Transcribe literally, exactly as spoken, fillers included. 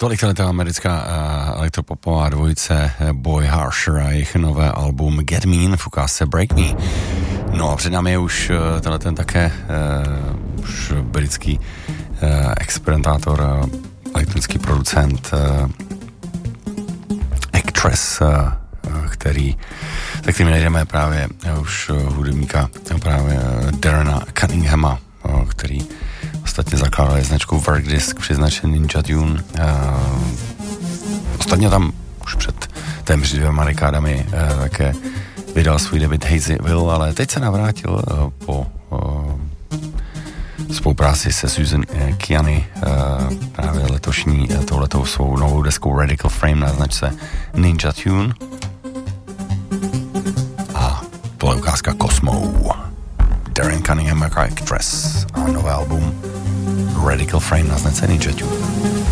Tolik letá americká uh, elektropopová dvojice Boy Harsher a jejich nové album Get Mean v ukázce Break Me. No a před námi je už uh, tenhle ten také uh, už britský uh, experimentátor, uh, elektronický producent uh, Actress, uh, který, se kterým najdeme právě uh, už uh, hudebníka uh, právě uh, Darrena Cunninghama, uh, který ostatně zakládali značku Work Disc při značce Ninja Tune. Uh, ostatně tam už před téměř dvěma dekádami uh, také vydal svůj debut Hazyville, ale teď se navrátil uh, po uh, spolupráci se Susan uh, Kiany uh, právě letošní uh, touhletou svou novou deskou Radical Frame na značce Ninja Tune. A tohle ukázka Cosmo. Darren Cunningham jako Actress a nové album Radical Frame na značce Ninja Tune.